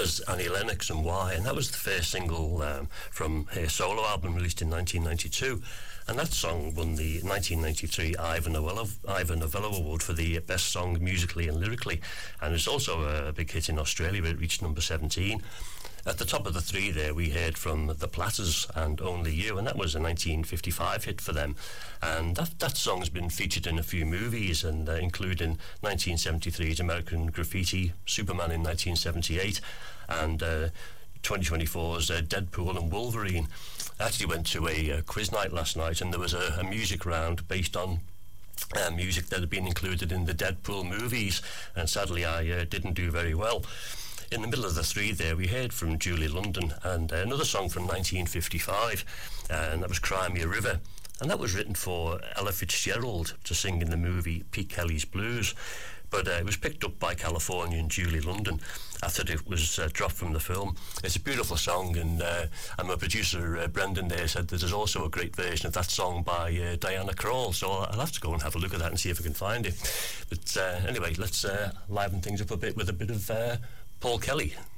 was Annie Lennox and Why, and that was the first single from her solo album released in 1992. And that song won the 1993 Ivor Novello Award for the best song musically and lyrically, and it's also a big hit in Australia. It reached number 17. At the top of the three there, we heard from the Platters and Only You, and that was a 1955 hit for them. And that song's been featured in a few movies, and including 1973's American Graffiti, Superman in 1978, and 2024's Deadpool and Wolverine. I actually went to a quiz night last night, and there was a music round based on music that had been included in the Deadpool movies, and sadly I didn't do very well. In the middle of the three there, we heard from Julie London and another song from 1955, and that was Cry Me a River. And that was written for Ella Fitzgerald to sing in the movie Pete Kelly's Blues. But it was picked up by Californian Julie London after it was dropped from the film. It's a beautiful song, and my producer, Brendan, there said that there's also a great version of that song by Diana Krall, so I'll have to go and have a look at that and see if I can find it. But anyway, let's liven things up a bit with a bit of Paul Kelly.